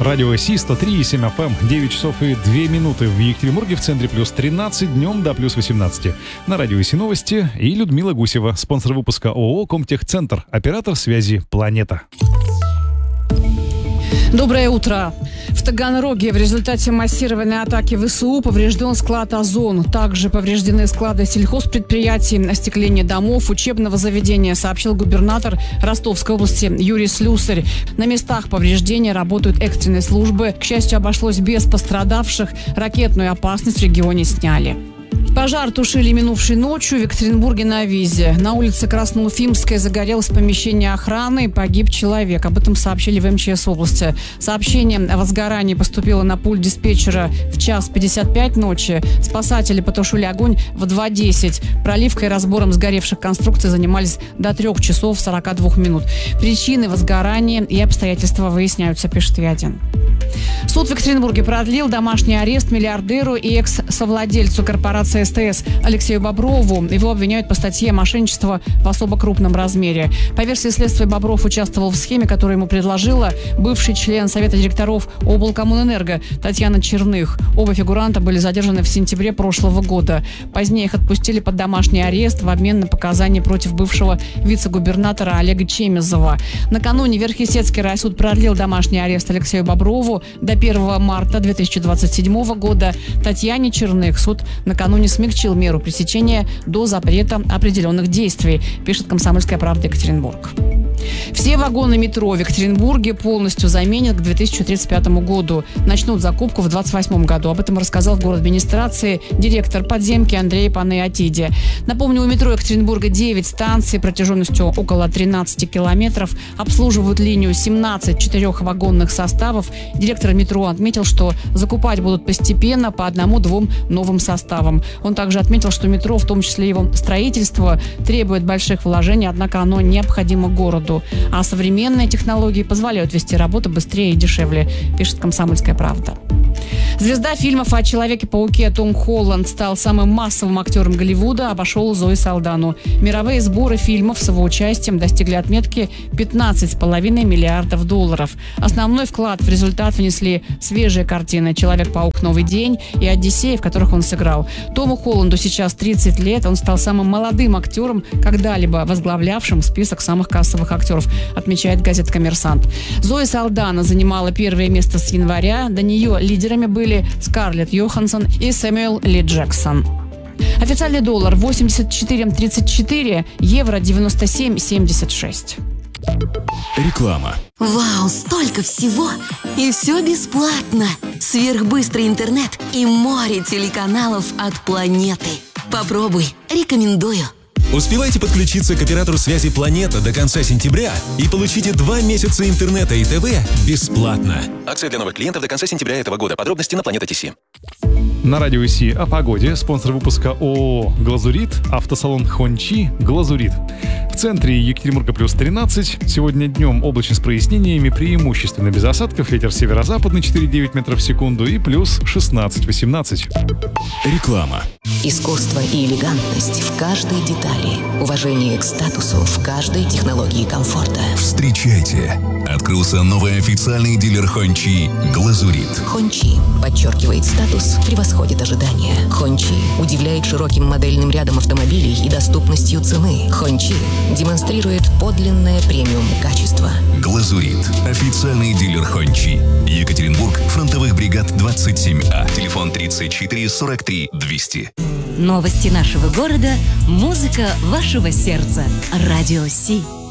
Радио Си 103,7 FM, 9 часов и 2 минуты в Екатеринбурге, в центре плюс 13, днем до плюс 18. На Радио Си новости и Людмила Гусева, спонсор выпуска ООО «Комтехцентр», оператор связи «Планета». Доброе утро. В Таганроге в результате массированной атаки ВСУ поврежден склад «Озон». Также повреждены склады сельхозпредприятий, остекление домов, учебного заведения, сообщил губернатор Ростовской области Юрий Слюсарь. На местах повреждения работают экстренные службы. К счастью, обошлось без пострадавших. Ракетную опасность в регионе сняли. Пожар тушили минувшей ночью в Екатеринбурге на Визе. На улице Красноуфимской загорелось помещение охраны и погиб человек. Об этом сообщили в МЧС области. Сообщение о возгорании поступило на пульт диспетчера в 1:55 ночи. Спасатели потушили огонь в 2:10. Проливкой и разбором сгоревших конструкций занимались до 3 часов 42 минут. Причины возгорания и обстоятельства выясняются, пишет Вядин. Суд в Екатеринбурге продлил домашний арест миллиардеру и экс-совладельцу корпорации СТС Алексею Боброву. Его обвиняют по статье «Мошенничество в особо крупном размере». По версии следствия, Бобров участвовал в схеме, которую ему предложила бывший член Совета директоров облкоммунэнерго Татьяна Черных. Оба фигуранта были задержаны в сентябре прошлого года. Позднее их отпустили под домашний арест в обмен на показания против бывшего вице-губернатора Олега Чемезова. Накануне Верхесецкий райсуд продлил домашний арест Алексею Боброву до 1 марта 2027 года. Татьяне Черных суд накануне смягчил меру пресечения до запрета определенных действий, пишет «Комсомольская правда» Екатеринбург. Все вагоны метро в Екатеринбурге полностью заменят к 2035 году. Начнут закупку в 2028 году. Об этом рассказал в город-администрации директор подземки Андрей Панеатиди. Напомню, у метро Екатеринбурга 9 станций протяженностью около 13 километров. Обслуживают линию 17 4-вагонных составов. Директор метро отметил, что закупать будут постепенно по 1-2 новым составам. Он также отметил, что метро, в том числе его строительство, требует больших вложений, однако оно необходимо городу. А современные технологии позволяют вести работу быстрее и дешевле, пишет «Комсомольская правда». Звезда фильмов о Человеке-пауке Том Холланд стал самым массовым актером Голливуда, обошел Зои Салдану. Мировые сборы фильмов с его участием достигли отметки $15,5 миллиардов. Основной вклад в результат внесли свежие картины «Человек-паук. Новый день» и «Одиссея», в которых он сыграл. Тому Холланду сейчас 30 лет, он стал самым молодым актером, когда-либо возглавлявшим список самых кассовых актеров, отмечает газета «Коммерсант». Зои Салдана занимала первое место с января. До нее лидерами были Скарлетт Йоханссон и Сэмюэл Ли Джексон. Официальный доллар 84.34, евро 97.76. Реклама. Вау, столько всего! И все бесплатно! Сверхбыстрый интернет и море телеканалов от планеты. Попробуй, рекомендую. Успевайте подключиться к оператору связи «Планета» до конца сентября и получите 2 месяца интернета и ТВ бесплатно. Акция для новых клиентов до конца сентября этого года. Подробности на Планета.ТС. На Радио Си о погоде. Спонсор выпуска ООО «Глазурит», автосалон «Хончи», «Глазурит». В центре Екатеринбурга плюс 13. Сегодня днем облачно с прояснениями, преимущественно без осадков. Ветер северо-западный 4,9 метров в секунду и плюс 16-18. Реклама. Искусство и элегантность в каждой детали. Уважение к статусу в каждой технологии комфорта. Встречайте! Открылся новый официальный дилер Хончи «Глазурит». Хончи подчеркивает статус, превосходит ожидания. Хончи удивляет широким модельным рядом автомобилей и доступностью цены. Хончи демонстрирует подлинное премиум-качество. «Глазурит» – официальный дилер Хончи. Екатеринбург, фронтовых бригад 27А. Телефон 34 43 200. Новости нашего города, музыка вашего сердца. Радио Си.